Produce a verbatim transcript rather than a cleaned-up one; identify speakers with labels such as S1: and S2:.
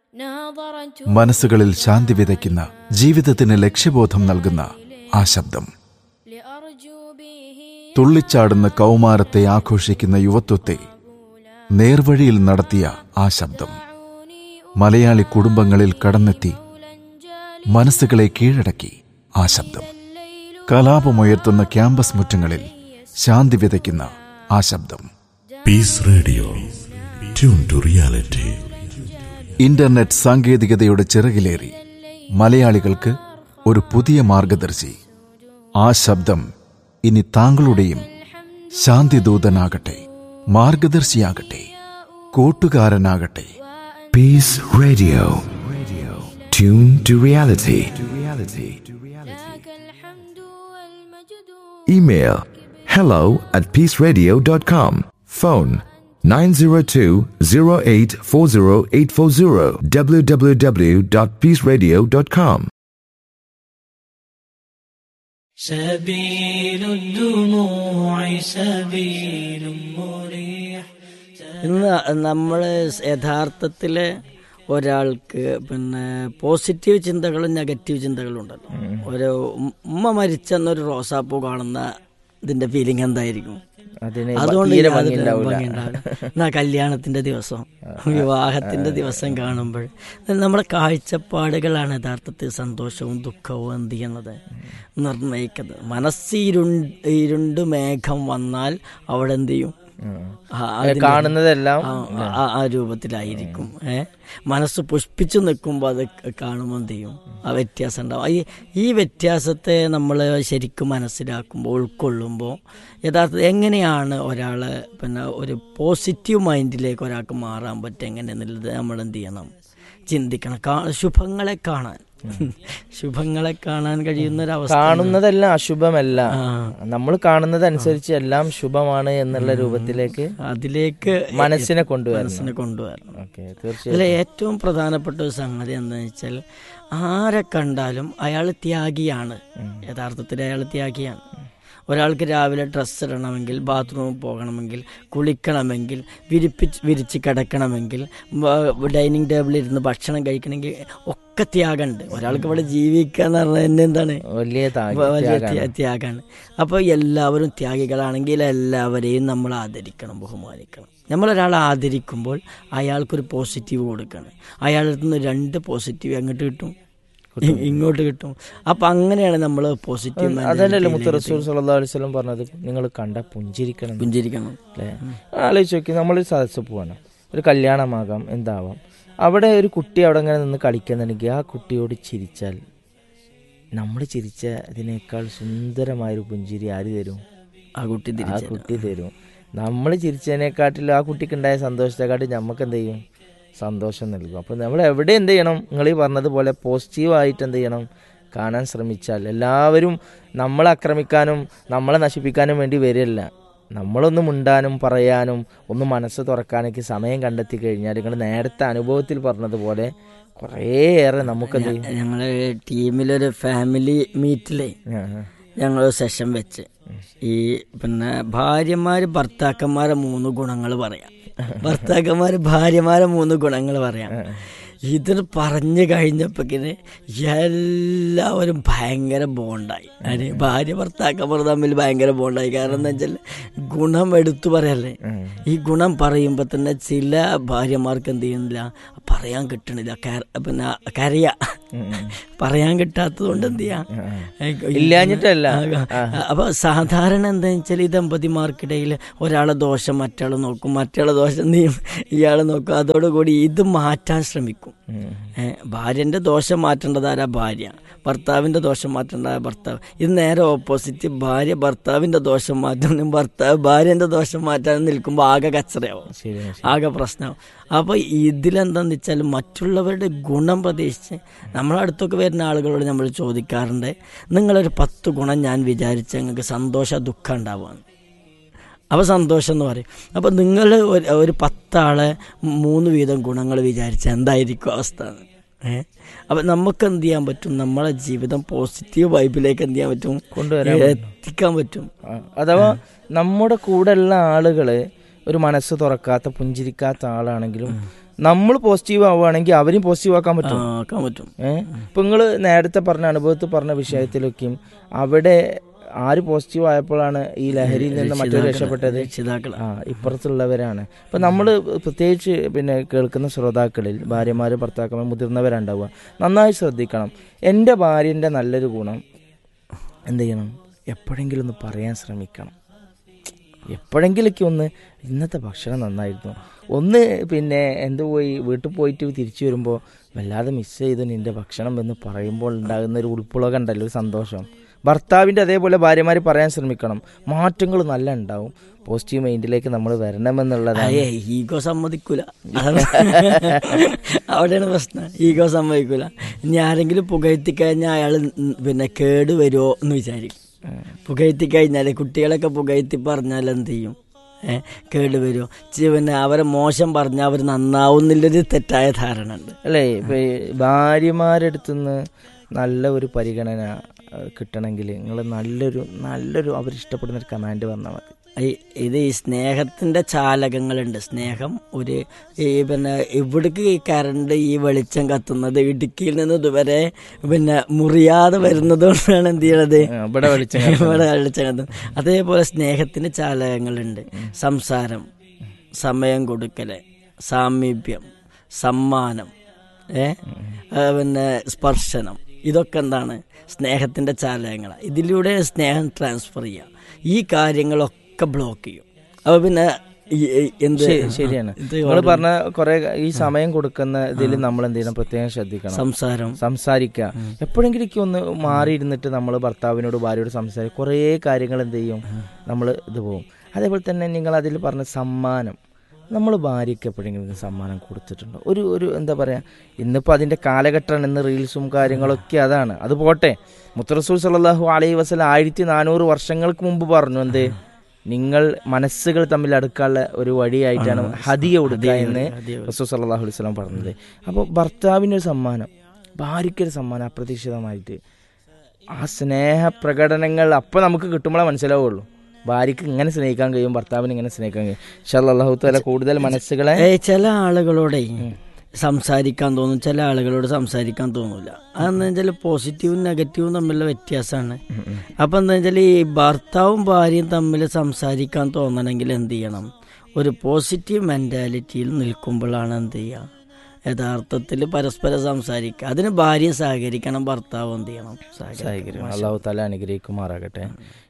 S1: മനസ്സുകളിൽ ശാന്തി വിതയ്ക്കുന്ന, ജീവിതത്തിന് ലക്ഷ്യബോധം നൽകുന്ന ആ ശബ്ദം. തുള്ളിച്ചാടുന്ന കൗമാരത്തെ ആഘോഷിക്കുന്ന യുവത്വത്തെ നേർവഴിയിൽ നടത്തിയ ആ ശബ്ദം. മലയാളി കുടുംബങ്ങളിൽ കടന്നെത്തി മനസ്സുകളെ കീഴടക്കി ആ ശബ്ദം. കലാപമുയർത്തുന്ന ക്യാമ്പസ് മുറ്റങ്ങളിൽ ശാന്തി വിതയ്ക്കുന്ന ആ ശബ്ദം.
S2: Piece radio, tune to reality.
S1: Internet സാങ്കേതികതയുടെ ചിറകിലേറി മലയാളികൾക്ക് ഒരു പുതിയ മാർഗദർശി. ആ ശബ്ദം ഇനി താങ്കളുടെയും ശാന്തിദൂതനാകട്ടെ, മാർഗദർശിയാകട്ടെ, കൂട്ടുകാരനാകട്ടെ.
S3: Piece radio, tune to reality. Email hello at peaceradio dot com. Phone nine zero two zero eight four zero eight four zero. w w w dot peace radio dot com.
S4: سبيل الدموع سبيل مريح.
S5: ഇന്ന് നമ്മൾ യഥാർത്ഥത്തിൽ ഒരാൾക്ക് പിന്നെ പോസിറ്റീവ് ചിന്തകളും negative ചിന്തകളും ഉണ്ടല്ലോ. ഒരു ഉമ്മ മരിച്ചെന്നൊരു റോസാപ്പൂ കാണുന്ന ഇതിന്റെ ഫീലിംഗ് എന്തായിരിക്കും? അതുകൊണ്ട് എന്നാ കല്യാണത്തിന്റെ ദിവസം, വിവാഹത്തിന്റെ ദിവസം കാണുമ്പോൾ നമ്മുടെ കാഴ്ചപ്പാടുകളാണ് യഥാർത്ഥത്തിൽ സന്തോഷവും ദുഃഖവും എന്ത് ചെയ്യുന്നത് നിർണയിക്കുന്നത്. മനസ്സ് ഇരുണ്ട് ഇരുണ്ട് മേഘം വന്നാൽ അവിടെ എന്ത് ചെയ്യും?
S6: കാണുന്നതെല്ലാം
S5: ആ രൂപത്തിലായിരിക്കും. ഏഹ് മനസ്സ് പുഷ്പിച്ചു നിൽക്കുമ്പോൾ അത് കാണുമ്പോൾ എന്ത് ചെയ്യും? ആ വ്യത്യാസം ഉണ്ടാവും. ഈ ഈ വ്യത്യാസത്തെ നമ്മൾ ശരിക്കും മനസ്സിലാക്കുമ്പോൾ, ഉൾക്കൊള്ളുമ്പോൾ യഥാർത്ഥത്തിൽ എങ്ങനെയാണ് ഒരാൾ പിന്നെ ഒരു പോസിറ്റീവ് മൈൻഡിലേക്ക് ഒരാൾക്ക് മാറാൻ പറ്റുക എങ്ങനെയെന്നുള്ളത് നമ്മൾ എന്ത് ചെയ്യണം? ചിന്തിക്കണം. ശുഭങ്ങളെ കാണാൻ ശുഭങ്ങളെ കാണാൻ കഴിയുന്ന ഒരവസ്ഥ.
S6: കാണുന്നതെല്ലാം അശുഭമല്ല, നമ്മൾ കാണുന്നതനുസരിച്ച് എല്ലാം ശുഭമാണ് എന്നുള്ള രൂപത്തിലേക്ക് അതിലേക്ക് മനസ്സിനെ കൊണ്ടുവരണം മനസ്സിനെ കൊണ്ടുവരണം അതിൽ
S5: ഏറ്റവും പ്രധാനപ്പെട്ട ഒരു സംഗതി എന്താണെന്ന് വെച്ചാൽ, ആരെ കണ്ടാലും അയാൾ ത്യാഗിയാണ്. യഥാർത്ഥത്തിൽ അയാൾ ത്യാഗിയാണ്. ഒരാൾക്ക് രാവിലെ ഡ്രസ്സ് ഇടണമെങ്കിൽ, ബാത്റൂമിൽ പോകണമെങ്കിൽ, കുളിക്കണമെങ്കിൽ, വിരിപ്പിച്ച് വിരിച്ച് കിടക്കണമെങ്കിൽ, ഡൈനിങ് ടേബിളിൽ ഇരുന്ന് ഭക്ഷണം കഴിക്കണമെങ്കിൽ ഒക്കെ ത്യാഗമുണ്ട്. ഒരാൾക്ക് ഇവിടെ ജീവിക്കുക എന്ന് പറഞ്ഞാൽ തന്നെ എന്താണ്? വലിയ വലിയ ത്യാഗമാണ്. അപ്പോൾ എല്ലാവരും ത്യാഗികളാണെങ്കിൽ എല്ലാവരെയും നമ്മൾ ആദരിക്കണം, ബഹുമാനിക്കണം. നമ്മളൊരാളെ ആദരിക്കുമ്പോൾ അയാൾക്കൊരു പോസിറ്റീവ് കൊടുക്കണം. അയാളുടെ നിന്ന് രണ്ട് പോസിറ്റീവ് അങ്ങോട്ട് കിട്ടും, ഇങ്ങോട്ട് കിട്ടും. അപ്പൊ അങ്ങനെയാണ് നമ്മൾ പോസിറ്റീവ്.
S6: അതല്ലല്ലോ മുത്ത് റസൂൽ സല്ലല്ലാഹു അലൈഹി വസല്ലം പറഞ്ഞത്, നിങ്ങൾ കണ്ട പുഞ്ചിരിക്കണം
S5: പുഞ്ചിരിക്കണം
S6: അല്ലേ? ആലോചിച്ച് നോക്കി, നമ്മളൊരു സദസ്സ് പോവാണ്, ഒരു കല്യാണമാകാം, എന്താവാം, അവിടെ ഒരു കുട്ടി അവിടെ അങ്ങനെ നിന്ന് കളിക്കുന്നുണ്ടെങ്കിൽ ആ കുട്ടിയോട് ചിരിച്ചാൽ, നമ്മൾ ചിരിച്ച ഇതിനേക്കാൾ സുന്ദരമായൊരു പുഞ്ചിരി ആര് തരും?
S5: ആ കുട്ടി
S6: ആ കുട്ടി തരും. നമ്മൾ ചിരിച്ചതിനെക്കാട്ടിലും ആ കുട്ടിക്ക് ഉണ്ടായ സന്തോഷത്തെക്കാട്ടിൽ നമുക്ക് എന്ത് ചെയ്യും? സന്തോഷം നൽകും. അപ്പോൾ നമ്മൾ എവിടെ എന്ത് ചെയ്യണം? നിങ്ങൾ ഈ പറഞ്ഞതുപോലെ പോസിറ്റീവായിട്ട് എന്ത് ചെയ്യണം? കാണാൻ ശ്രമിച്ചാൽ എല്ലാവരും നമ്മളെ ആക്രമിക്കാനും നമ്മളെ നശിപ്പിക്കാനും വേണ്ടി വരില്ല. നമ്മളൊന്ന് മിണ്ടാനും പറയാനും ഒന്ന് മനസ്സ് തുറക്കാനൊക്കെ സമയം കണ്ടെത്തി കഴിഞ്ഞാൽ, നിങ്ങൾ നേരത്തെ അനുഭവത്തിൽ പറഞ്ഞതുപോലെ കുറേയേറെ നമുക്ക് എന്ത് ചെയ്യും?
S5: ഞങ്ങൾ ടീമിലൊരു ഫാമിലി മീറ്റിലേ ഞങ്ങൾ സെഷൻ വെച്ച് ഈ പിന്നെ ഭാര്യമാര് ഭർത്താക്കന്മാരെ മൂന്ന് ഗുണങ്ങൾ പറയാം, ഭർത്താക്കന്മാര് ഭാര്യമാരെ മൂന്ന് ഗുണങ്ങൾ പറയാം. ഇതിന് പറഞ്ഞു കഴിഞ്ഞപ്പോഴേക്കിന് എല്ലാവരും ഭയങ്കര ബോണ്ടായി. അതിന് ഭാര്യ ഭർത്താക്കന്മാർ തമ്മിൽ ഭയങ്കര ബോണ്ടായി. കാരണം എന്താ വെച്ചാൽ ഗുണം എടുത്തു പറയല്ലേ. ഈ ഗുണം പറയുമ്പോൾ തന്നെ ചില ഭാര്യമാർക്ക് എന്ത് ചെയ്യുന്നില്ല, പറയാൻ കിട്ടണില്ല, പിന്നെ കരയ പറയാൻ കിട്ടാത്തത് കൊണ്ട് എന്ത് ചെയ്യാ
S6: ഇല്ലാഞ്ഞിട്ടല്ല.
S5: അപ്പൊ സാധാരണ എന്താ വെച്ചാൽ ഈ ദമ്പതിമാർക്കിടയിൽ ഒരാളെ ദോഷം മറ്റാൾ നോക്കും, മറ്റാളെ ദോഷം നീ ഇയാൾ നോക്കും. അതോടുകൂടി ഇത് മാറ്റാൻ ശ്രമിക്കും. ഭാര്യന്റെ ദോഷം മാറ്റേണ്ടതാരാ? ഭാര്യ. ഭർത്താവിന്റെ ദോഷം മാറ്റേണ്ടതായ ഭർത്താവ്. ഇത് നേരെ ഓപ്പോസിറ്റ്. ഭാര്യ ഭർത്താവിന്റെ ദോഷം മാറ്റാനും ഭർത്താവ് ഭാര്യന്റെ ദോഷം മാറ്റാനും നിൽക്കുമ്പോൾ ആകെ കച്ചറയാവും, ആകെ പ്രശ്നമാവും. അപ്പോൾ ഇതിലെന്താന്ന് വെച്ചാൽ മറ്റുള്ളവരുടെ ഗുണം പ്രതീക്ഷിച്ച് നമ്മളടുത്തൊക്കെ വരുന്ന ആളുകളോട് നമ്മൾ ചോദിക്കാറുണ്ട്, നിങ്ങളൊരു പത്ത് ഗുണം ഞാൻ വിചാരിച്ച നിങ്ങൾക്ക് സന്തോഷ ദുഃഖം ഉണ്ടാവുകയാണ്. അപ്പോൾ സന്തോഷം എന്ന് പറയും. അപ്പോൾ നിങ്ങൾ ഒരു പത്താളെ മൂന്ന് വീതം ഗുണങ്ങൾ വിചാരിച്ചാൽ എന്തായിരിക്കും അവസ്ഥ? ഏഹ് അപ്പം നമുക്ക് എന്ത് ചെയ്യാൻ പറ്റും? നമ്മളെ ജീവിതം പോസിറ്റീവ് വൈബിലേക്ക് എന്ത് ചെയ്യാൻ പറ്റും? കൊണ്ടുവരാൻ എത്തിക്കാൻ പറ്റും.
S6: അഥവാ നമ്മുടെ കൂടെയുള്ള ആളുകൾ ഒരു മനസ്സ് തുറക്കാത്ത പുഞ്ചിരിക്കാത്ത ആളാണെങ്കിലും നമ്മൾ പോസിറ്റീവ് ആവുകയാണെങ്കിൽ അവരും പോസിറ്റീവ് ആക്കാൻ പറ്റും
S5: ആക്കാൻ പറ്റും.
S6: ഏഹ് ഇപ്പൊ നിങ്ങൾ നേരത്തെ പറഞ്ഞ അനുഭവത്തിൽ പറഞ്ഞ വിഷയത്തിലൊക്കെയും അവിടെ ആര് പോസിറ്റീവ് ആയപ്പോഴാണ് ഈ ലഹരിയിൽ നിന്ന് മറ്റൊരു രക്ഷപ്പെട്ടത്?
S5: രക്ഷിതാക്കൾ.
S6: ആ ഇപ്പുറത്തുള്ളവരാണ്. ഇപ്പം നമ്മൾ പ്രത്യേകിച്ച് പിന്നെ കേൾക്കുന്ന ശ്രോതാക്കളിൽ ഭാര്യമാർ, ഭർത്താക്കന്മാർ, മുതിർന്നവരുണ്ടാവുക, നന്നായി ശ്രദ്ധിക്കണം. എൻ്റെ ഭാര്യൻ്റെ നല്ലൊരു ഗുണം എന്ത് ചെയ്യണം? എപ്പോഴെങ്കിലും ഒന്ന് പറയാൻ ശ്രമിക്കണം. എപ്പോഴെങ്കിലൊക്കെ ഒന്ന് ഇന്നത്തെ ഭക്ഷണം നന്നായിരുന്നു, ഒന്ന് പിന്നെ എന്ത് പോയി വീട്ടിൽ പോയിട്ട് തിരിച്ചു വരുമ്പോൾ വല്ലാതെ മിസ് ചെയ്തു നിൻ്റെ ഭക്ഷണം എന്ന് പറയുമ്പോൾ ഉണ്ടാകുന്ന ഒരു ഉൾപ്പുളക ഉണ്ടല്ലോ, ഒരു സന്തോഷം. ഭർത്താവിൻ്റെ അതേപോലെ ഭാര്യമാർ പറയാൻ ശ്രമിക്കണം. മാറ്റങ്ങൾ നല്ല ഉണ്ടാവും. പോസിറ്റീവ് മൈൻഡിലേക്ക് നമ്മൾ വരണമെന്നുള്ളതാണ്.
S5: ഈഗോ സമ്മതിക്കൂല, അവിടെയാണ് പ്രശ്നം. ഈഗോ സമ്മതിക്കൂല. ഇനി ആരെങ്കിലും പുകഴ്ത്തി കഴിഞ്ഞാൽ അയാൾ പിന്നെ കേട് വരുമോ എന്ന് വിചാരിക്കും. പുകഴ്ത്തി കഴിഞ്ഞാൽ കുട്ടികളൊക്കെ പുകഴ്ത്തി പറഞ്ഞാൽ എന്ത് ചെയ്യും? ഏഹ് കേട് വരുമോ, പിന്നെ അവരെ മോശം പറഞ്ഞാൽ അവർ നന്നാവുന്നില്ലൊരു തെറ്റായ ധാരണ ഉണ്ട്
S6: അല്ലേ? ഇപ്പം ഭാര്യമാരെടുത്തുനിന്ന് നല്ല ഒരു പരിഗണന കിട്ടണമെങ്കിൽ നിങ്ങൾ നല്ലൊരു നല്ലൊരു അവരിഷ്ടപ്പെടുന്ന ഒരു കമാൻഡ് പറഞ്ഞാൽ മതി.
S5: ഇത് ഈ സ്നേഹത്തിൻ്റെ ചാലകങ്ങളുണ്ട്. സ്നേഹം ഒരു ഈ പിന്നെ ഇവിടേക്ക് ഈ കറണ്ട് ഈ വെളിച്ചം കത്തുന്നത് ഇടുക്കിയിൽ നിന്ന് ഇതുവരെ പിന്നെ മുറിയാതെ വരുന്നത് കൊണ്ടാണ് എന്ത് ചെയ്യണത്,
S6: ഇവിടെ വെളിച്ചം
S5: ഇവിടെ വെളിച്ചം കത്തുന്നത്. അതേപോലെ സ്നേഹത്തിന് ചാലകങ്ങളുണ്ട്. സംസാരം, സമയം കൊടുക്കല്, സാമീപ്യം, സമ്മാനം, ഏ പിന്നെ സ്പർശനം, ഇതൊക്കെ എന്താണ് സ്നേഹത്തിൻ്റെ ചാലകങ്ങളാണ്. ഇതിലൂടെ സ്നേഹം ട്രാൻസ്ഫർ ചെയ്യുക. ഈ കാര്യങ്ങളൊക്കെ ബ്ലോക്ക് ചെയ്യും. അപ്പോൾ പിന്നെ എന്ത്
S6: ശരിയാണ് നിങ്ങൾ പറഞ്ഞ കുറെ ഈ സമയം കൊടുക്കുന്ന ഇതിൽ നമ്മൾ എന്ത് ചെയ്യണം? പ്രത്യേകം ശ്രദ്ധിക്കണം.
S5: സംസാരം
S6: സംസാരിക്കുക. എപ്പോഴെങ്കിലും ഒന്ന് മാറിയിരുന്നിട്ട് നമ്മൾ ഭർത്താവിനോട് ഭാര്യയോട് സംസാരിക്കും, കുറേ കാര്യങ്ങൾ എന്ത് ചെയ്യും നമ്മൾ ഇത് പോകും. അതേപോലെ തന്നെ നിങ്ങൾ അതിൽ പറഞ്ഞ സമ്മാനം, നമ്മൾ ഭാര്യയ്ക്ക് എപ്പോഴെങ്കിലും സമ്മാനം കൊടുത്തിട്ടുണ്ടോ? ഒരു ഒരു എന്താ പറയുക, ഇന്നിപ്പോൾ അതിൻ്റെ കാലഘട്ടമാണ്. ഇന്ന് റീൽസും കാര്യങ്ങളൊക്കെ അതാണ്. അത് പോട്ടെ, മുത്തറസൂൽ സല്ലല്ലാഹു അലൈഹി വസല്ലം ആയിരത്തി നാനൂറ് വർഷങ്ങൾക്ക് മുമ്പ് പറഞ്ഞു എന്ത്, നിങ്ങൾ മനസ്സുകൾ തമ്മിൽ അടുക്കാനുള്ള ഒരു വഴിയായിട്ടാണ് ഹദിയ കൊടുക്കുക എന്ന് റസൂൽ സല്ലല്ലാഹു അലൈഹി വസല്ലം പറഞ്ഞത്. അപ്പോൾ ഭർത്താവിനൊരു സമ്മാനം, ഭാര്യയ്ക്കൊരു സമ്മാനം അപ്രതീക്ഷിതമായിട്ട്, ആ സ്നേഹ പ്രകടനങ്ങൾ അപ്പം നമുക്ക് കിട്ടുമ്പോഴേ മനസ്സിലാവുള്ളൂ. ഭാര്യയ്ക്ക് ഇങ്ങനെ സ്നേഹിക്കാൻ കഴിയും, ഭർത്താവിന് ഇങ്ങനെ സ്നേഹിക്കാൻ കഴിയും. ഇൻഷാല്ലാഹ് അല്ലാഹു തആല കൂടുതൽ മനസ്സുകളെ.
S5: ചില ആളുകളോടെ സംസാരിക്കാൻ തോന്നും, ചില ആളുകളോട് സംസാരിക്കാൻ തോന്നില്ല. അതെന്താ വെച്ചാൽ പോസിറ്റീവും നെഗറ്റീവും തമ്മിലുള്ള വ്യത്യാസമാണ്. അപ്പം എന്താ വെച്ചാൽ ഈ ഭർത്താവും ഭാര്യയും തമ്മിൽ സംസാരിക്കാൻ തോന്നണമെങ്കിൽ എന്ത് ചെയ്യണം? ഒരു പോസിറ്റീവ് മെൻറ്റാലിറ്റിയിൽ നിൽക്കുമ്പോഴാണ് എന്ത് ചെയ്യുക, യഥാർത്ഥത്തിൽ പരസ്പരം സംസാരിക്കുക. അതിന് ഭാര്യയും സഹകരിക്കണം, ഭർത്താവും എന്ത് ചെയ്യണം?
S6: സഹകരിക്കണം. അല്ലാഹു തആല അനുഗ്രഹിക്കുമാറാകട്ടെ.